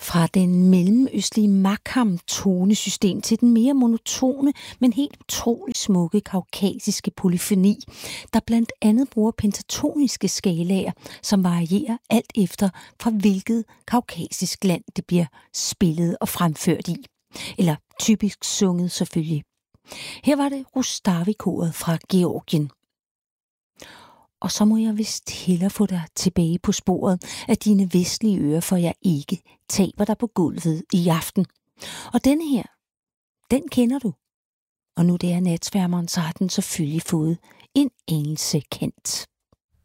Fra den mellemøstlige Makam-tonesystem til den mere monotone, men helt utrolig smukke kaukasiske polyfoni, der blandt andet bruger pentatoniske skalaer, som varierer alt efter fra hvilket kaukasisk land det bliver spillet og fremført i. Eller typisk sunget selvfølgelig. Her var det Rustavi-koret fra Georgien. Og så må jeg vist hellere få dig tilbage på sporet af dine vestlige ører, for jeg ikke taber dig på gulvet i aften. Og denne her, den kender du. Og nu det er natsværmeren, så har den selvfølgelig fået en anelse kendt.